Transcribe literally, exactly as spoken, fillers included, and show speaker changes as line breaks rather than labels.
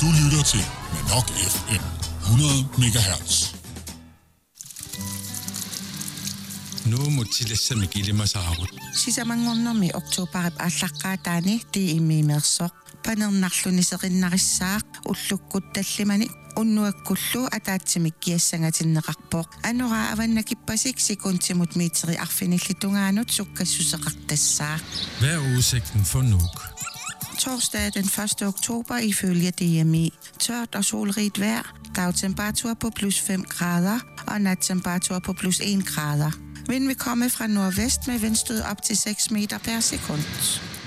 Du lytter til Manok F M hundrede megahertz.
Nu må tillæse med gildemasarut.
Sisamangornermi oktober allaqaataani tiimiimeersoq panernerluniserinnarissaaq ullukkuttallimani unnuakkullu ataatsimik kiassangatinneqarpoq anora avannakippasik sekuntimut miteri arfinillitungaanut sukkassuseqartassaaq.
Hvad er udsigten for Nuuk?
Torsdag den første oktober ifølge D M I. Tørt og solrigt vejr, dagtemperatur på plus fem grader og nattemperatur på plus en grader. Vind vil komme fra nordvest med vindstød op til seks meter per sekund.